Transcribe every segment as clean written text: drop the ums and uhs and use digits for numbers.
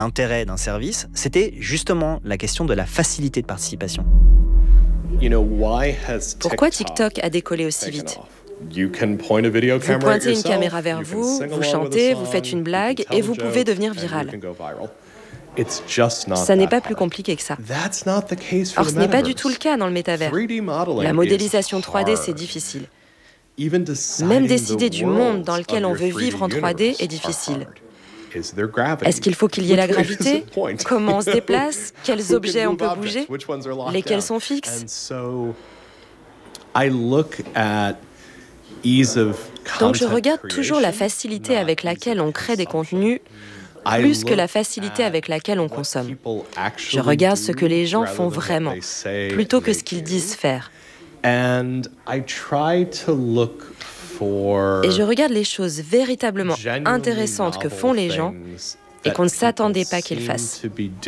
L'intérêt d'un service, c'était justement la question de la facilité de participation. Pourquoi TikTok a décollé aussi vite ? Vous pointez une caméra vers vous, vous chantez, vous faites une blague et vous pouvez devenir viral. Ça n'est pas plus compliqué que ça. Or, ce n'est pas du tout le cas dans le métavers. La modélisation 3D, c'est difficile. Même décider du monde dans lequel on veut vivre en 3D est difficile. Est-ce qu'il faut qu'il y ait la gravité ? Comment on se déplace ? Quels objets on peut bouger ? Lesquels sont fixes ? Donc je regarde toujours la facilité avec laquelle on crée des contenus plus que la facilité avec laquelle on consomme. Je regarde ce que les gens font vraiment, plutôt que ce qu'ils disent faire. Et je regarde les choses véritablement intéressantes que font les gens et qu'on ne s'attendait pas qu'ils fassent.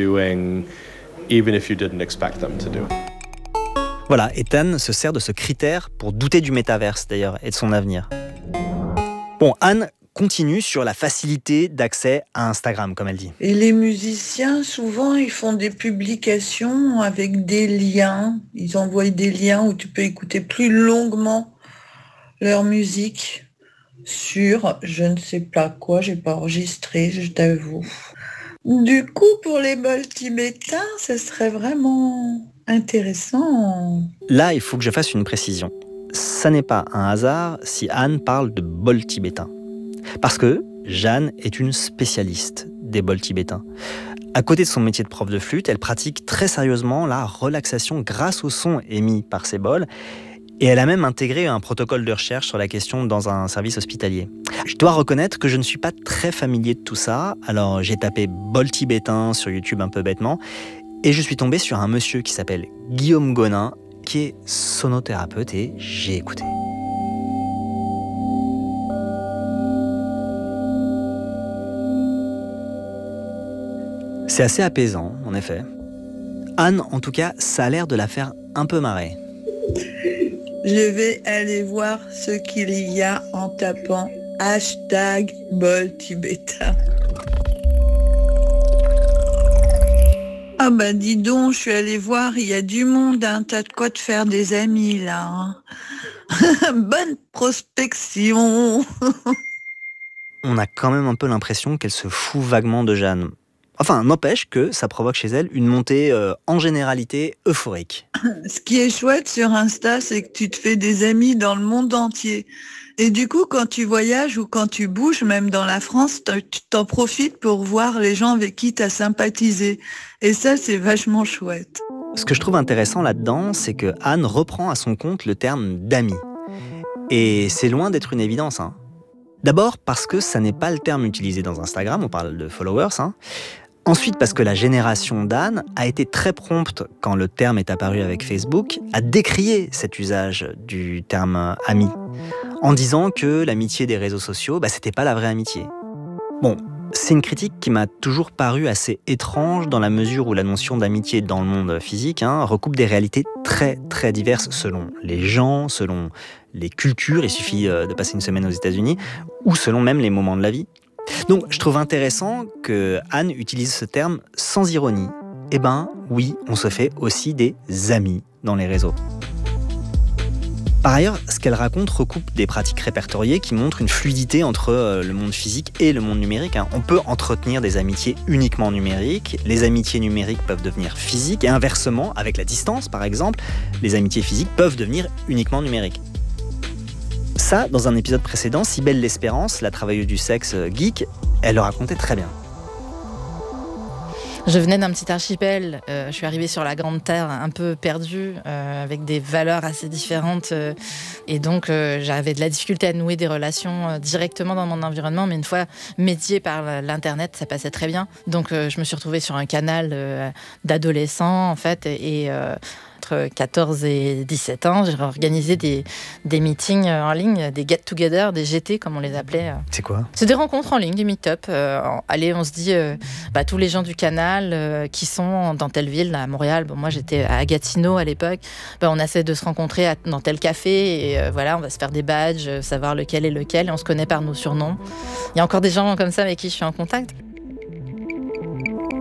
Voilà, Ethan se sert de ce critère pour douter du métaverse d'ailleurs et de son avenir. Bon, Anne continue sur la facilité d'accès à Instagram, comme elle dit. Et les musiciens, souvent, ils font des publications avec des liens. Ils envoient des liens où tu peux écouter plus longuement leur musique sur je ne sais pas quoi, j'ai pas enregistré, je t'avoue. Du coup, pour les bols tibétains, ce serait vraiment intéressant. Là, il faut que je fasse une précision. Ça n'est pas un hasard si Anne parle de bols tibétains. Parce que Jeanne est une spécialiste des bols tibétains. À côté de son métier de prof de flûte, elle pratique très sérieusement la relaxation grâce au son émis par ces bols. Et elle a même intégré un protocole de recherche sur la question dans un service hospitalier. Je dois reconnaître que je ne suis pas très familier de tout ça, alors j'ai tapé bol tibétain sur YouTube un peu bêtement, et je suis tombé sur un monsieur qui s'appelle Guillaume Gonin, qui est sonothérapeute, et j'ai écouté. C'est assez apaisant, en effet. Anne, en tout cas, ça a l'air de la faire un peu marrer. Je vais aller voir ce qu'il y a en tapant #bol tibétain. Ah bah dis donc, je suis allée voir, il y a du monde, t'as de quoi te faire des amis là. Hein. Bonne prospection. On a quand même un peu l'impression qu'elle se fout vaguement de Jeanne. Enfin, n'empêche que ça provoque chez elle une montée en généralité euphorique. Ce qui est chouette sur Insta, c'est que tu te fais des amis dans le monde entier. Et du coup, quand tu voyages ou quand tu bouges, même dans la France, tu t'en profites pour voir les gens avec qui tu as sympathisé. Et ça, c'est vachement chouette. Ce que je trouve intéressant là-dedans, c'est que Anne reprend à son compte le terme d'ami. Et c'est loin d'être une évidence. Hein. D'abord parce que ça n'est pas le terme utilisé dans Instagram, on parle de followers. Hein. Ensuite, parce que la génération d'Anne a été très prompte, quand le terme est apparu avec Facebook, à décrier cet usage du terme « ami », en disant que l'amitié des réseaux sociaux, c'était pas la vraie amitié. Bon, c'est une critique qui m'a toujours paru assez étrange dans la mesure où la notion d'amitié dans le monde physique recoupe des réalités très très diverses selon les gens, selon les cultures, il suffit de passer une semaine aux États-Unis, ou selon même les moments de la vie. Donc, je trouve intéressant que Anne utilise ce terme sans ironie. Eh ben, oui, on se fait aussi des amis dans les réseaux. Par ailleurs, ce qu'elle raconte recoupe des pratiques répertoriées qui montrent une fluidité entre le monde physique et le monde numérique. On peut entretenir des amitiés uniquement numériques, les amitiés numériques peuvent devenir physiques, et inversement, avec la distance par exemple, les amitiés physiques peuvent devenir uniquement numériques. Ça, dans un épisode précédent, Cybèle L'Espérance, la travailleuse du sexe geek, elle le racontait très bien. Je venais d'un petit archipel, je suis arrivée sur la grande terre un peu perdue, avec des valeurs assez différentes, et donc j'avais de la difficulté à nouer des relations directement dans mon environnement, mais une fois médiée par l'internet, ça passait très bien. Donc je me suis retrouvée sur un canal d'adolescents en fait, et entre 14 et 17 ans, j'ai organisé des meetings en ligne, des get-together, des GT comme on les appelait. C'est quoi ? C'est des rencontres en ligne, des meet-up. Allez, on se dit, tous les gens du canal qui sont dans telle ville, à Montréal, moi j'étais à Gatineau à l'époque, on essaie de se rencontrer dans tel café, et on va se faire des badges, savoir lequel est lequel, et on se connaît par nos surnoms. Il y a encore des gens comme ça avec qui je suis en contact.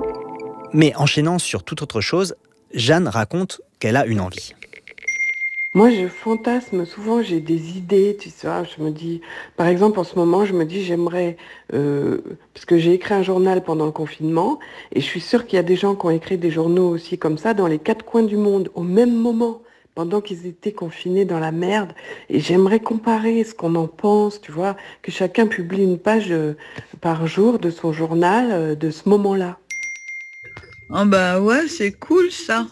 Mais enchaînant sur toute autre chose, Jeanne raconte qu'elle a une envie. Moi, je fantasme, souvent j'ai des idées, tu sais, je me dis, par exemple en ce moment, je me dis j'aimerais, parce que j'ai écrit un journal pendant le confinement, et je suis sûre qu'il y a des gens qui ont écrit des journaux aussi comme ça, dans les 4 coins du monde, au même moment, pendant qu'ils étaient confinés dans la merde, et j'aimerais comparer ce qu'on en pense, tu vois, que chacun publie une page par jour de son journal de ce moment-là. Ah bah ouais, c'est cool ça.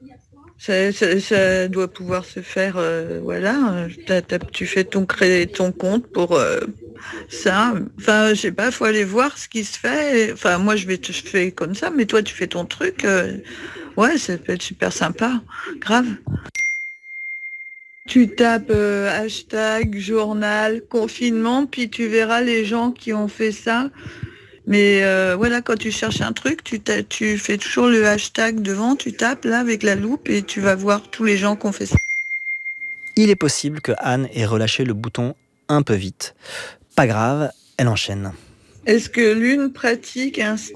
Ça doit pouvoir se faire, voilà. Tu fais ton compte pour ça. Enfin, je sais pas, faut aller voir ce qui se fait. Enfin, moi, je fais comme ça, mais toi, tu fais ton truc. Ouais, ça peut être super sympa, grave. Tu tapes hashtag journal confinement, puis tu verras les gens qui ont fait ça. Mais voilà, quand tu cherches un truc, tu fais toujours le hashtag devant, tu tapes là avec la loupe et tu vas voir tous les gens qui ont fait ça. Il est possible que Anne ait relâché le bouton un peu vite. Pas grave, elle enchaîne. Est-ce que Lune pratique Insta ?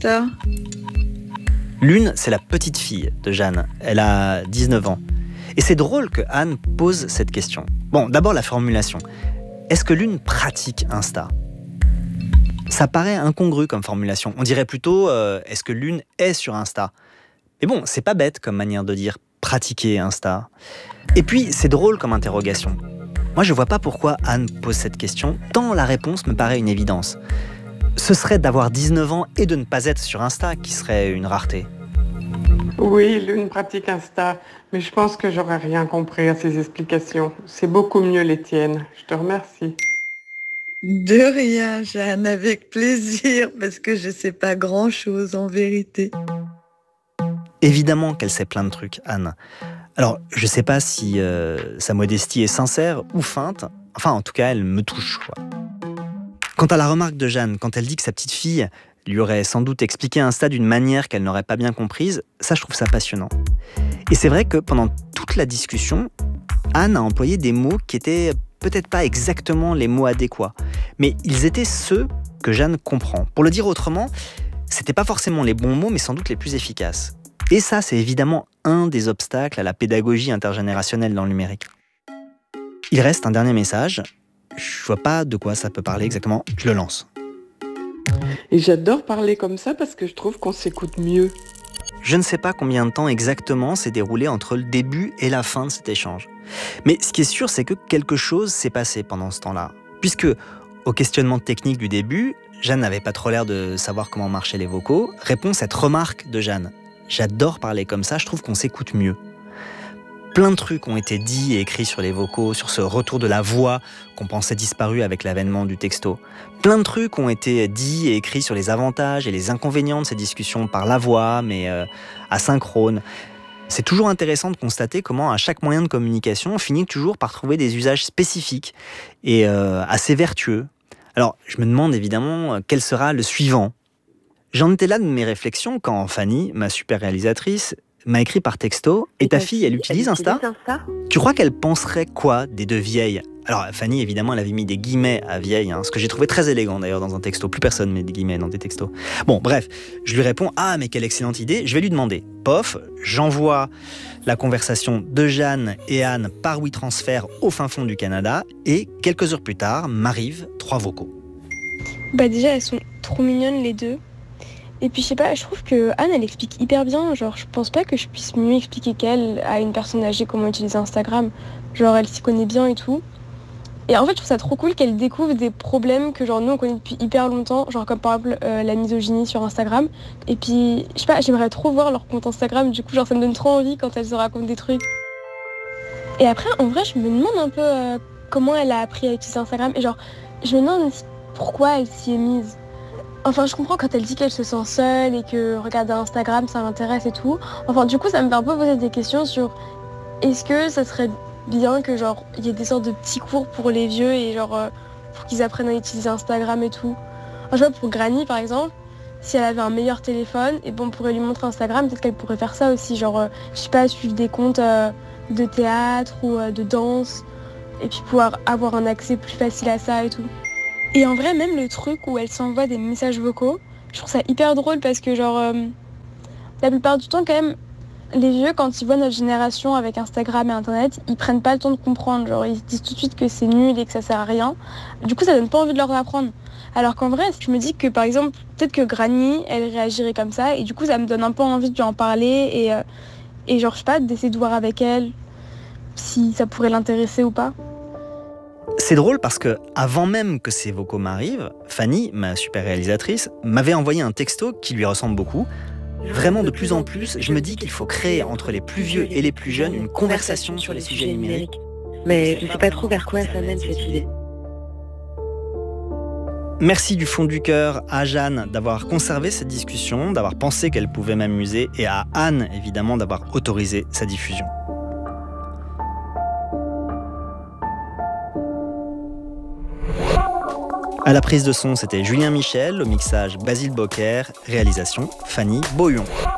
Lune, c'est la petite fille de Jeanne. Elle a 19 ans. Et c'est drôle que Anne pose cette question. Bon, d'abord la formulation. Est-ce que Lune pratique Insta ? Ça paraît incongru comme formulation. On dirait plutôt est-ce que Lune est sur Insta ? Mais bon, c'est pas bête comme manière de dire pratiquer Insta. Et puis, c'est drôle comme interrogation. Moi, je vois pas pourquoi Anne pose cette question, tant la réponse me paraît une évidence. Ce serait d'avoir 19 ans et de ne pas être sur Insta qui serait une rareté. Oui, Lune pratique Insta, mais je pense que j'aurais rien compris à ces explications. C'est beaucoup mieux les tiennes. Je te remercie. De rien, Jeanne, avec plaisir, parce que je sais pas grand-chose en vérité. Évidemment qu'elle sait plein de trucs, Anne. Alors, je sais pas si sa modestie est sincère ou feinte. Enfin, en tout cas, elle me touche, quoi. Quant à la remarque de Jeanne, quand elle dit que sa petite fille lui aurait sans doute expliqué Insta d'une manière qu'elle n'aurait pas bien comprise, ça, je trouve ça passionnant. Et c'est vrai que pendant toute la discussion, Anne a employé des mots qui étaient peut-être pas exactement les mots adéquats, mais ils étaient ceux que Jeanne comprend. Pour le dire autrement, c'était pas forcément les bons mots, mais sans doute les plus efficaces. Et ça, c'est évidemment un des obstacles à la pédagogie intergénérationnelle dans le numérique. Il reste un dernier message. Je vois pas de quoi ça peut parler exactement. Je le lance. Et j'adore parler comme ça parce que je trouve qu'on s'écoute mieux. Je ne sais pas combien de temps exactement s'est déroulé entre le début et la fin de cet échange. Mais ce qui est sûr, c'est que quelque chose s'est passé pendant ce temps-là. Puisque, au questionnement technique du début, Jeanne n'avait pas trop l'air de savoir comment marchaient les vocaux, répond cette remarque de Jeanne. J'adore parler comme ça, je trouve qu'on s'écoute mieux. Plein de trucs ont été dits et écrits sur les vocaux, sur ce retour de la voix qu'on pensait disparu avec l'avènement du texto. Plein de trucs ont été dits et écrits sur les avantages et les inconvénients de ces discussions par la voix, mais asynchrone. C'est toujours intéressant de constater comment à chaque moyen de communication, on finit toujours par trouver des usages spécifiques et assez vertueux. Alors, je me demande évidemment quel sera le suivant. J'en étais là de mes réflexions quand Fanny, ma super réalisatrice, m'a écrit par texto « Et ta fille, elle utilise Insta ?» Tu crois qu'elle penserait quoi des deux vieilles ? Alors Fanny, évidemment, elle avait mis des guillemets à vieille, ce que j'ai trouvé très élégant d'ailleurs dans un texto. Plus personne met des guillemets dans des textos. Bon, bref, je lui réponds « Ah, mais quelle excellente idée !» Je vais lui demander. Pof, j'envoie la conversation de Jeanne et Anne par WeTransfer au fin fond du Canada et quelques heures plus tard, m'arrivent 3 vocaux. Déjà, elles sont trop mignonnes les deux. Et puis je sais pas, je trouve que Anne elle explique hyper bien, genre je pense pas que je puisse mieux expliquer qu'elle à une personne âgée comment utiliser Instagram, genre elle s'y connaît bien et tout. Et en fait je trouve ça trop cool qu'elle découvre des problèmes que genre nous on connaît depuis hyper longtemps, genre comme par exemple la misogynie sur Instagram. Et puis je sais pas, j'aimerais trop voir leur compte Instagram, du coup genre ça me donne trop envie quand elle se raconte des trucs. Et après en vrai je me demande un peu comment elle a appris à utiliser Instagram et genre je me demande pourquoi elle s'y est mise. Enfin, je comprends quand elle dit qu'elle se sent seule et que regarder Instagram, ça l'intéresse et tout. Enfin, du coup, ça me fait un peu poser des questions sur est-ce que ça serait bien que genre il y ait des sortes de petits cours pour les vieux et genre pour qu'ils apprennent à utiliser Instagram et tout. Enfin, je vois pour Granny par exemple, si elle avait un meilleur téléphone, et bon, on pourrait lui montrer Instagram, peut-être qu'elle pourrait faire ça aussi, genre je sais pas, suivre des comptes de théâtre ou de danse et puis pouvoir avoir un accès plus facile à ça et tout. Et en vrai, même le truc où elle s'envoie des messages vocaux, je trouve ça hyper drôle parce que genre, la plupart du temps, quand même, les vieux, quand ils voient notre génération avec Instagram et Internet, ils prennent pas le temps de comprendre. Genre, ils se disent tout de suite que c'est nul et que ça sert à rien. Du coup, ça donne pas envie de leur apprendre. Alors qu'en vrai, je me dis que, par exemple, peut-être que Granny, elle réagirait comme ça. Et du coup, ça me donne un peu envie de lui en parler. Et genre, je sais pas, d'essayer de voir avec elle si ça pourrait l'intéresser ou pas. C'est drôle parce que, avant même que ces vocaux m'arrivent, Fanny, ma super réalisatrice, m'avait envoyé un texto qui lui ressemble beaucoup. Vraiment, de plus en plus, je me dis qu'il faut créer entre les plus vieux et les plus jeunes une conversation sur les sujets numériques. Mais je ne sais pas trop vers quoi ça mène cette idée. Merci du fond du cœur à Jeanne d'avoir conservé cette discussion, d'avoir pensé qu'elle pouvait m'amuser, et à Anne, évidemment, d'avoir autorisé sa diffusion. À la prise de son, c'était Julien Michel, au mixage Basile Bocquer, réalisation Fanny Beaulion.